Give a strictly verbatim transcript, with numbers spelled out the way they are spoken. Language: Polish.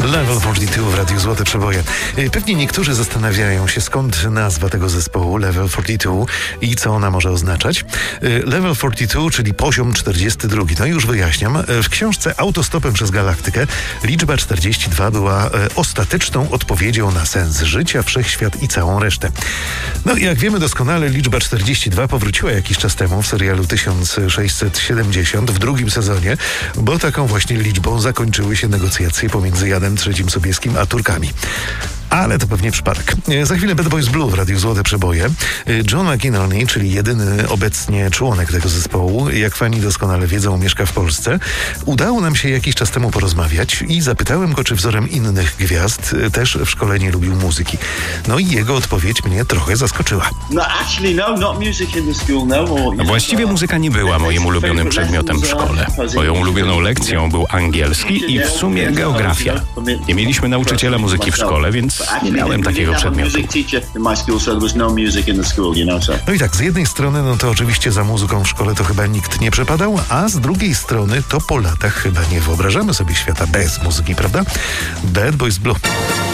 Level czterdzieści dwa w Radiu Złote Przeboje. Pewnie niektórzy zastanawiają się, skąd nazwa tego zespołu Level czterdzieści dwa i co ona może oznaczać. Level czterdzieści dwa, czyli poziom czterdziesty drugi. No i już wyjaśniam. W książce Autostopem przez Galaktykę liczba czterdzieści dwa była ostateczną odpowiedzią na sens życia, wszechświat i całą resztę. No i jak wiemy doskonale, liczba czterdzieści dwa powróciła jakiś czas temu w serialu tysiąc sześćset siedemdziesiąt w drugim sezonie, bo taką właśnie liczbą zakończyły się negocjacje pomiędzy Janem trzecim Sobieskim a Turkami. Ale to pewnie przypadek. Za chwilę Bad Boys Blue w Radiu Złote Przeboje. John McInerney, czyli jedyny obecnie członek tego zespołu, jak fani doskonale wiedzą, mieszka w Polsce. Udało nam się jakiś czas temu porozmawiać i zapytałem go, czy wzorem innych gwiazd też w szkole nie lubił muzyki. No i jego odpowiedź mnie trochę zaskoczyła. Właściwie muzyka nie była moim ulubionym przedmiotem w szkole. Moją ulubioną lekcją był angielski i w sumie geografia. Nie mieliśmy nauczyciela muzyki w szkole, więc nie miałem takiego przedmiotu. No i tak, z jednej strony, no to oczywiście za muzyką w szkole to chyba nikt nie przepadał, a z drugiej strony to po latach chyba nie wyobrażamy sobie świata bez muzyki, prawda? Bad Boys Blue.